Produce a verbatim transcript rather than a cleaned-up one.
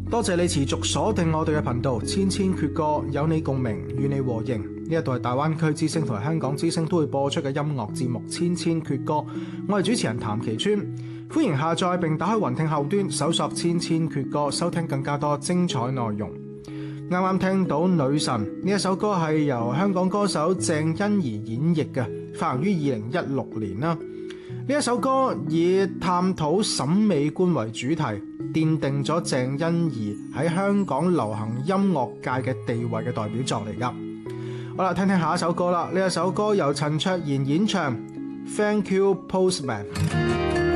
多謝你持續鎖定我哋嘅頻道，千千闕歌，有你共鳴，與你和應。呢一度係大灣區之聲同埋香港之聲都會播出嘅音樂節目《千千闕歌》，我係主持人譚其川，歡迎下載並打開雲聽後端搜索《千千闕歌》，收聽更加多精彩內容。啱啱聽到《女神》呢一首歌係由香港歌手鄭欣宜演繹嘅，發行於二零一六年啦。呢一首歌以探討審美觀為主題，奠定咗鄭欣宜喺香港流行音樂界嘅地位嘅代表作嚟噶。好啦，聽聽下一首歌啦。呢一首歌由陳卓賢演唱《Thank You Postman》。